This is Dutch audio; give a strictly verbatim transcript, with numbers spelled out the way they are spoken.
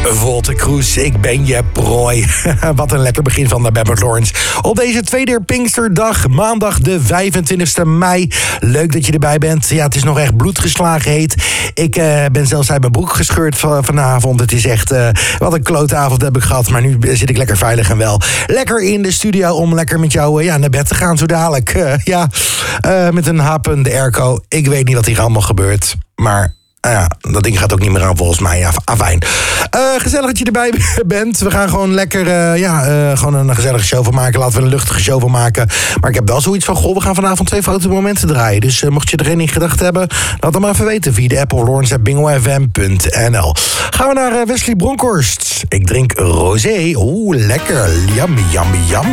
Volte Kroes, ik ben je prooi. Wat een lekker begin van de Bamber Lawrence. Op deze tweede Pinksterdag, maandag de vijfentwintigste mei. Leuk dat je erbij bent. Ja, het is nog echt bloedgeslagen heet. Ik uh, ben zelfs uit mijn broek gescheurd van, vanavond. Het is echt, uh, wat een klote avond heb ik gehad. Maar nu zit ik lekker veilig en wel. Lekker in de studio om lekker met jou uh, ja, naar bed te gaan zo dadelijk. Uh, ja, uh, met een hapende airco. Ik weet niet wat hier allemaal gebeurt. Maar... Uh, ja, dat ding gaat ook niet meer aan volgens mij. Ja, afijn. Uh, gezellig dat je erbij bent. We gaan gewoon lekker uh, ja, uh, gewoon een gezellige show van maken. Laten we een luchtige show van maken. Maar ik heb wel zoiets van, goh, we gaan vanavond twee fotomomenten draaien. Dus uh, mocht je er één in gedacht hebben, laat het maar even weten via de app of Lawrence at bingo f m punt n l. Gaan we naar uh, Wesley Bronkhorst. Ik drink rosé. Oeh, lekker. Yummy, yummy, yummy.